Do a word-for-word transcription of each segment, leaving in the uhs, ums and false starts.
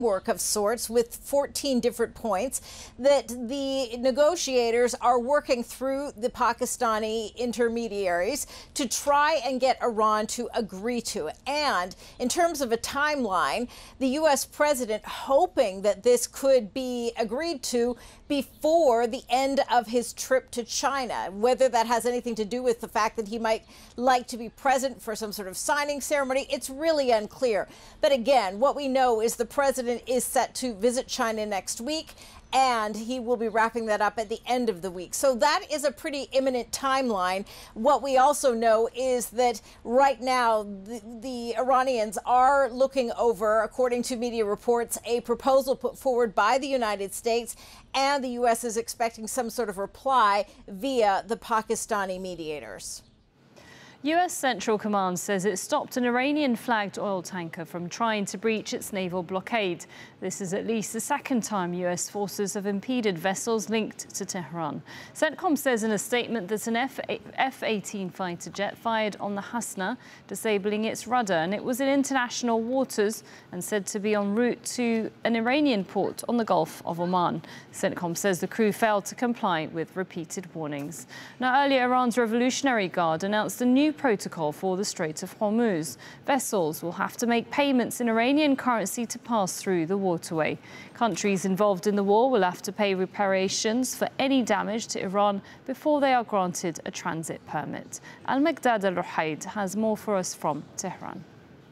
work of sorts with fourteen different points that the negotiators are working through the Pakistani intermediaries to try and get Iran to agree to. And in terms of a timeline, the U S president hoping that this could be agreed to before the end of his trip to China. Whether that has anything to do with the fact that he might like to be present for some sort of signing ceremony, it's really unclear. But again, what we know is the president is set to visit China next week, and he will be wrapping that up at the end of the week. So that is a pretty imminent timeline. What we also know is that right now the, the Iranians are looking over, according to media reports, a proposal put forward by the United States, and the U S is expecting some sort of reply via the Pakistani mediators. U S Central Command says it stopped an Iranian-flagged oil tanker from trying to breach its naval blockade. This is at least the second time U S forces have impeded vessels linked to Tehran. CENTCOM says in a statement that an F eighteen fighter jet fired on the Hasna, disabling its rudder, and it was in international waters and said to be en route to an Iranian port on the Gulf of Oman. CENTCOM says the crew failed to comply with repeated warnings. Now, earlier, Iran's Revolutionary Guard announced a new protocol for the Strait of Hormuz. Vessels will have to make payments in Iranian currency to pass through the waterway. Countries involved in the war will have to pay reparations for any damage to Iran before they are granted a transit permit. Al-Miqdad Al-Ruhaid has more for us from Tehran.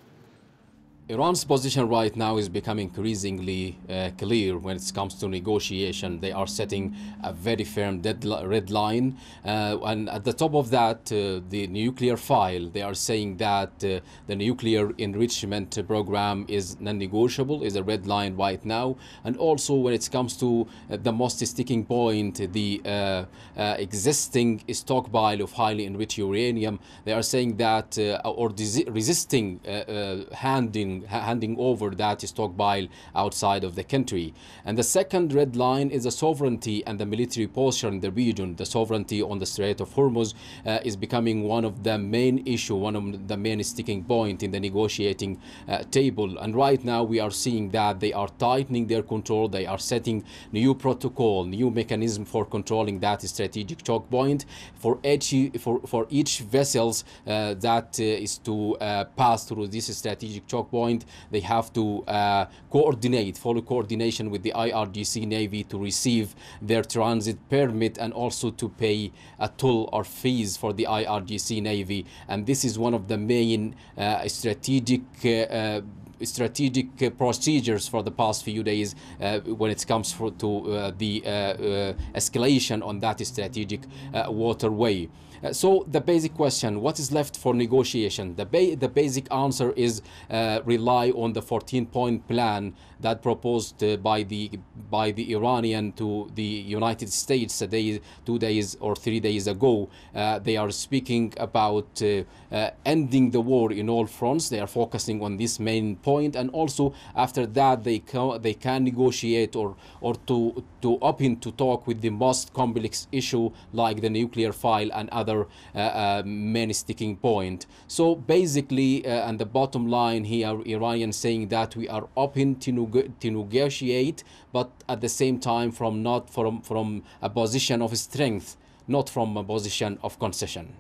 Iran's position right now is becoming increasingly uh, clear when it comes to negotiation. They are setting a very firm deadline, red line. Uh, and at the top of that, uh, the nuclear file, they are saying that uh, the nuclear enrichment program is non-negotiable, is a red line right now. And also when it comes to uh, the most sticking point, the uh, uh, existing stockpile of highly enriched uranium, they are saying that, uh, or resisting uh, uh, handing handing over that stockpile outside of the country. And the second red line is the sovereignty and the military posture in the region. The sovereignty on the Strait of Hormuz uh, is becoming one of the main issue, one of the main sticking point in the negotiating uh, table. And right now we are seeing that they are tightening their control. They are setting new protocol, new mechanism for controlling that strategic choke point for each for for each vessels uh, that uh, is to uh, pass through this strategic choke point. They have to uh, coordinate, follow coordination with the I R G C Navy to receive their transit permit and also to pay a toll or fees for the I R G C Navy. And this is one of the main uh, strategic uh, uh, strategic uh, procedures for the past few days uh, when it comes for, to uh, the uh, uh, escalation on that strategic uh, waterway. Uh, so the basic question, what is left for negotiation? The, ba the basic answer is uh, rely on the fourteen point plan that proposed uh, by the by the Iranian to the United States a day, two days or three days ago. Uh, they are speaking about uh, uh, ending the war in all fronts. They are focusing on this main point, and also after that they can they can negotiate or or to to open to talk with the most complex issue like the nuclear file and other uh, uh, main sticking point. So basically, uh, and the bottom line here, Iranians saying that we are open to, neg to negotiate, but at the same time from not from from a position of strength, not from a position of concession.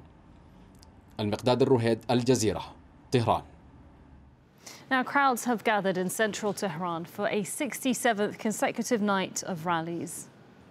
Al-Miqdad Al-Ruhaid, Al Jazeera, Tehran. Now, crowds have gathered in central Tehran for a sixty-seventh consecutive night of rallies.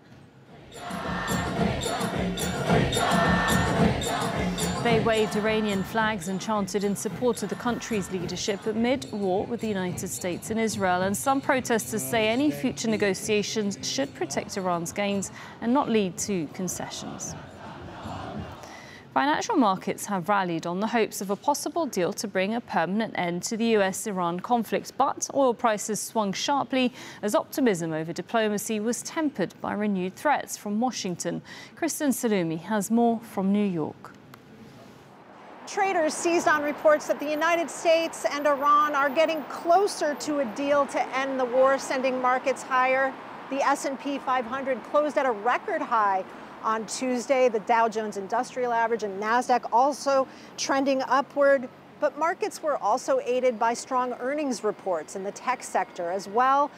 They waved Iranian flags and chanted in support of the country's leadership amid war with the United States and Israel. And some protesters say any future negotiations should protect Iran's gains and not lead to concessions. Financial markets have rallied on the hopes of a possible deal to bring a permanent end to the U S Iran conflict, but oil prices swung sharply as optimism over diplomacy was tempered by renewed threats from Washington. Kristen Salumi has more from New York. Traders seized on reports that the United States and Iran are getting closer to a deal to end the war, sending markets higher. The S and P five hundred closed at a record high on Tuesday. The Dow Jones Industrial Average and NASDAQ also trending upward. But markets were also aided by strong earnings reports in the tech sector as well.